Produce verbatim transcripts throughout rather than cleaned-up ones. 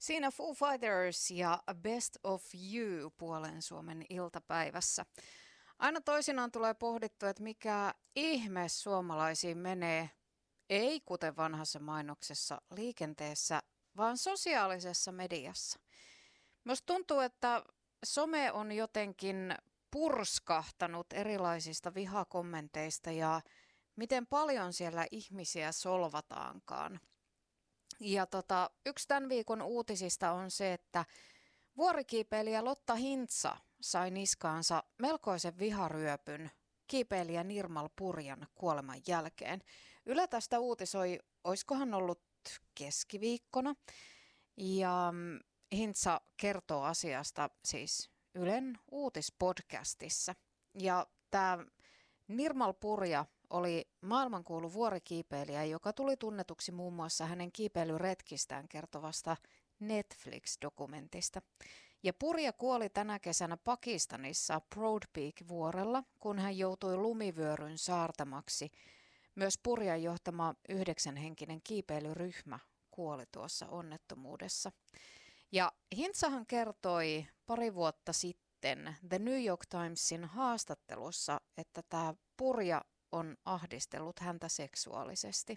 Siinä Foo Fighters ja Best of You puolen Suomen iltapäivässä. Aina toisinaan tulee pohdittua, että mikä ihme suomalaisiin menee, ei kuten vanhassa mainoksessa liikenteessä, vaan sosiaalisessa mediassa. Minusta tuntuu, että some on jotenkin purskahtanut erilaisista vihakommenteista ja miten paljon siellä ihmisiä solvataankaan. Ja tota, yksi tämän viikon uutisista on se, että vuorikiipeilijä Lotta Hintsa sai niskaansa melkoisen viharyöpyn kiipeilijä Nirmal Purjan kuoleman jälkeen. Yle tästä uutisoi, oiskohan ollut keskiviikkona, ja Hintsa kertoo asiasta siis Ylen uutispodcastissa. Ja tämä Nirmal Purja oli maailmankuulu vuorikiipeilijä, joka tuli tunnetuksi muun muassa hänen kiipeilyretkistään kertovasta Netflix-dokumentista. Ja Purja kuoli tänä kesänä Pakistanissa Broad Peak-vuorella, kun hän joutui lumivyöryn saartamaksi. Myös Purjan johtama yhdeksänhenkinen kiipeilyryhmä kuoli tuossa onnettomuudessa. Ja Hintsahan kertoi pari vuotta sitten The New York Timesin haastattelussa, että tämä Purja on ahdistellut häntä seksuaalisesti.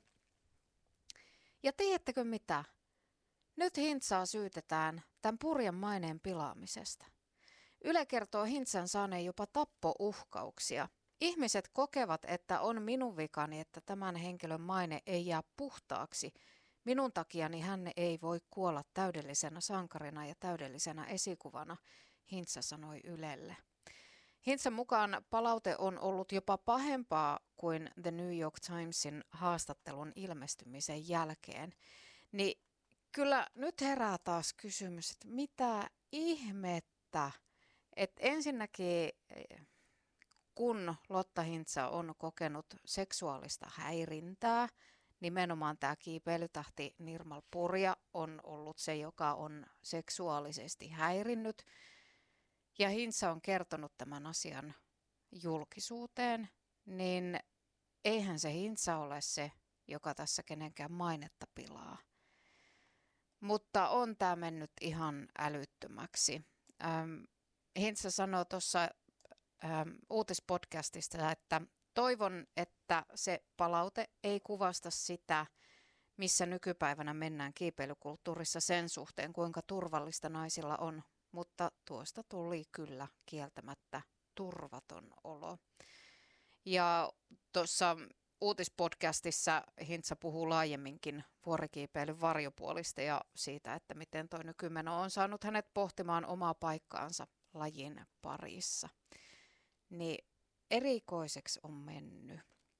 Ja tiedättekö mitä? Nyt Hintsaa syytetään tämän Purjan maineen pilaamisesta. Yle kertoo Hintsan saaneen jopa tappouhkauksia. Ihmiset kokevat, että on minun vikani, että tämän henkilön maine ei jää puhtaaksi. Minun takiani hän ei voi kuolla täydellisenä sankarina ja täydellisenä esikuvana, Hintsa sanoi Ylelle. Hintsan mukaan palaute on ollut jopa pahempaa kuin The New York Timesin haastattelun ilmestymisen jälkeen. Niin kyllä nyt herää taas kysymys, että mitä ihmettä, että ensinnäkin kun Lotta Hintsa on kokenut seksuaalista häirintää, nimenomaan tämä kiipeilytähti Nirmal Purja on ollut se, joka on seksuaalisesti häirinnyt. Ja Hintsa on kertonut tämän asian julkisuuteen, niin eihän se Hintsa ole se, joka tässä kenenkään mainetta pilaa. Mutta on tämä mennyt ihan älyttömäksi. Ähm, Hintsa sanoo tuossa ähm, uutispodcastista, että toivon, että se palaute ei kuvasta sitä, missä nykypäivänä mennään kiipeilykulttuurissa sen suhteen, kuinka turvallista naisilla on. Mutta tuosta tuli kyllä kieltämättä turvaton olo. Ja tuossa uutispodcastissa Hintsa puhuu laajemminkin vuorikiipeilyn varjopuolista ja siitä, että miten toi nykymeno on saanut hänet pohtimaan omaa paikkaansa lajin parissa. Niin erikoiseksi on mennyt.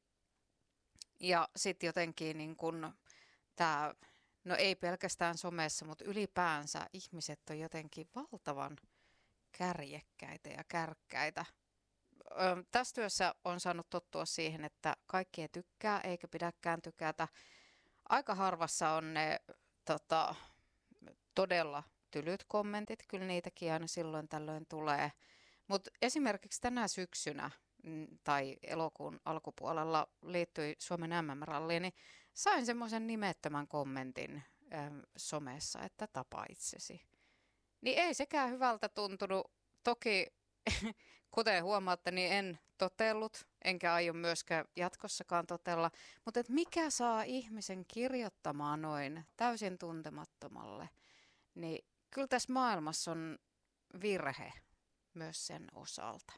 Ja sitten jotenkin niin kun tämä, no ei pelkästään somessa, mutta ylipäänsä ihmiset on jotenkin valtavan kärjekkäitä ja kärkkäitä. Ö, tässä työssä on saanut tottua siihen, että kaikki ei tykkää eikä pidäkään tykätä. Aika harvassa on ne tota, todella tylyt kommentit, kyllä niitäkin aina silloin tällöin tulee. Mutta esimerkiksi tänä syksynä tai elokuun alkupuolella liittyi Suomen M M-ralliin, niin sain semmoisen nimettömän kommentin äh, somessa, että tapa itsesi. Niin ei sekään hyvältä tuntunut. Toki, kuten huomaatte, niin en totellut, enkä aio myöskään jatkossakaan totella. Mutta et mikä saa ihmisen kirjoittamaan noin täysin tuntemattomalle, niin kyllä tässä maailmassa on virhe myös sen osalta.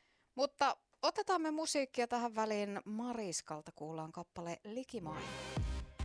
Mutta otetaan me musiikkia tähän väliin. Mariskalta kuullaan kappale Likimain.